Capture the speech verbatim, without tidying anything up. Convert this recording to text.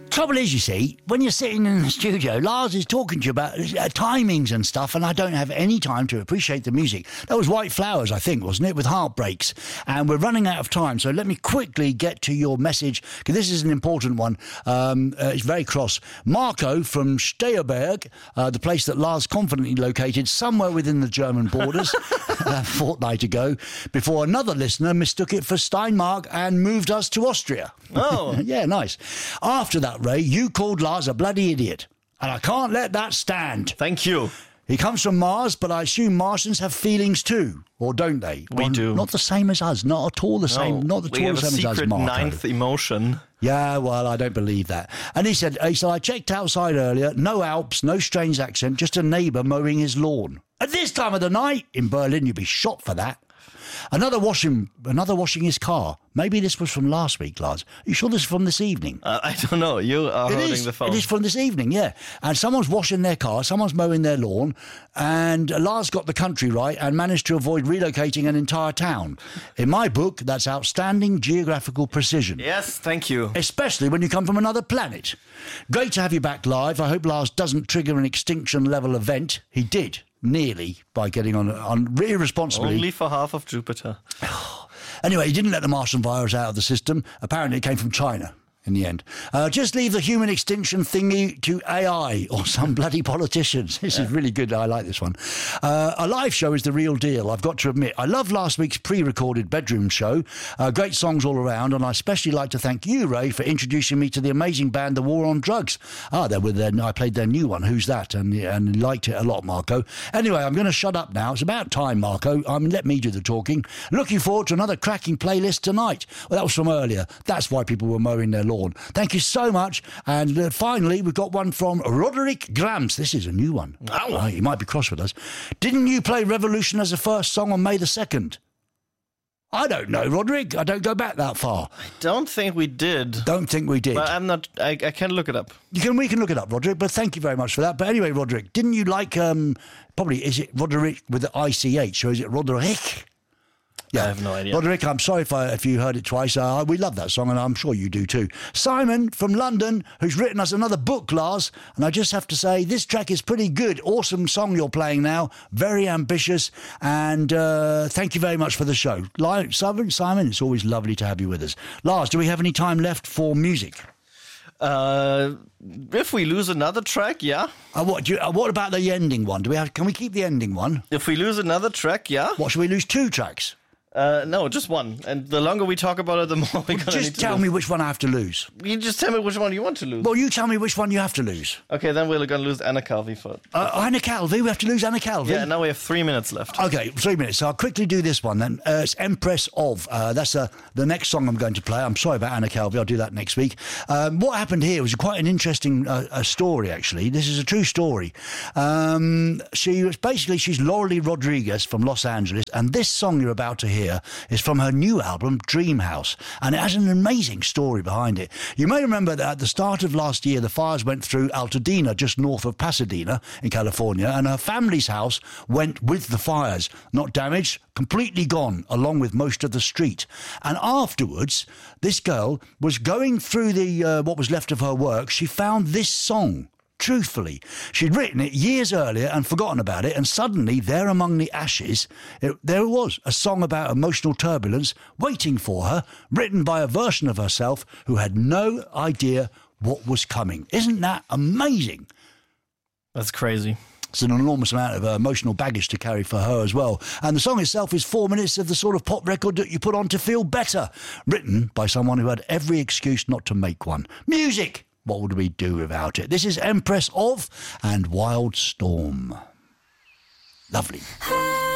Trouble is, you see, when you're sitting in the studio, Lars is talking to you about uh, timings and stuff, and I don't have any time to appreciate the music. That was White Flowers, I think, wasn't it, with Heartbreaks? And we're running out of time, so let me quickly get to your message, because this is an important one. Um, uh, it's very cross. Marco from Steyerberg, uh, the place that Lars confidently located somewhere within the German borders a fortnight ago, before another listener mistook it for Steinmark and moved us to Austria. Oh. Yeah, nice. After that, Ray, you called Lars a bloody idiot, and I can't let that stand. Thank you. He comes from Mars, but I assume Martians have feelings too, or don't they? We Or do. Not the same as us. Not at all the same. No, Not at we all have the a same as us, secret Marco. ninth emotion. Yeah, well, I don't believe that. And he said, he said, I checked outside earlier. No Alps, no strange accent, just a neighbour mowing his lawn. At this time of the night in Berlin, you'd be shot for that. Another washing, another washing his car. Maybe this was from last week, Lars. Are you sure this is from this evening? Uh, I don't know. You are It holding is. the phone. It is from this evening, yeah. And someone's washing their car, someone's mowing their lawn, and Lars got the country right and managed to avoid relocating an entire town. In my book, that's outstanding geographical precision. Yes, thank you. Especially when you come from another planet. Great to have you back live. I hope Lars doesn't trigger an extinction level event. He did, nearly, by getting on, on irresponsibly. Only for half of Jupiter. Anyway, he didn't let the Martian virus out of the system. Apparently it came from China in the end. Uh, just leave the human extinction thingy to A I or some bloody politicians. This yeah. is really good. I like this one. Uh, a live show is the real deal, I've got to admit. I love last week's pre-recorded bedroom show. Uh, great songs all around, and I especially like to thank you, Ray, for introducing me to the amazing band The War on Drugs. Ah, they were there. I played their new one, Who's That? And, and liked it a lot, Marco. Anyway, I'm going to shut up now. It's about time, Marco. I mean, let me do the talking. Looking forward to another cracking playlist tonight. Well, that was from earlier. That's why people were mowing their lawn. Thank you so much. And uh, finally, we've got one from Roderick Grams. This is a new one. Oh. Oh, he might be cross with us. Didn't you play Revolution as a first song on May the second? I don't know, Roderick. I don't go back that far. I don't think we did. Don't think we did. But I'm not. I, I can look it up. You can. We can look it up, Roderick. But thank you very much for that. But anyway, Roderick, didn't you like? Um, probably is it Roderick with the I C H or is it Roderick? Yeah, I have no idea. Roderick, I'm sorry if, I, if you heard it twice. Uh, we love that song, and I'm sure you do too. Simon from London, who's written us another book, Lars, and I just have to say, this track is pretty good. Awesome song you're playing now. Very ambitious, and uh, thank you very much for the show. Like, Simon, Simon, it's always lovely to have you with us. Lars, do we have any time left for music? Uh, if we lose another track, yeah. Uh, what, do you, uh, what about the ending one? Do we have? Can we keep the ending one? If we lose another track, yeah. What, should we lose two tracks? Uh, no, just one. And the longer we talk about it, the more we're going to need to Just tell lose. me which one I have to lose. You just tell me which one you want to lose. Well, you tell me which one you have to lose. Okay, then we're going to lose Anna Calvi for... Uh, Anna Calvi, we have to lose Anna Calvi. Yeah, now we have three minutes left. Okay, three minutes. So I'll quickly do this one then. Uh, it's Empress of. Uh, that's uh, the next song I'm going to play. I'm sorry about Anna Calvi. I'll do that next week. Um, what happened here was quite an interesting uh, uh, story, actually. This is a true story. Um, she was basically, she's Laurelie Rodriguez from Los Angeles, and this song you're about to hear is from her new album, Dream House, and it has an amazing story behind it. You may remember that at the start of last year, the fires went through Altadena, just north of Pasadena in California, and her family's house went with the fires. Not damaged, completely gone, along with most of the street. And afterwards, this girl was going through the uh, what was left of her work. She found this song. Truthfully, she'd written it years earlier and forgotten about it, and suddenly, there among the ashes, it, there it was, a song about emotional turbulence waiting for her, written by a version of herself who had no idea what was coming. Isn't that amazing? That's crazy. It's an enormous amount of uh, emotional baggage to carry for her as well. And the song itself is four minutes of the sort of pop record that you put on to feel better, written by someone who had every excuse not to make one. Music! What would we do without it? This is Empress of and Wild Storm. Lovely.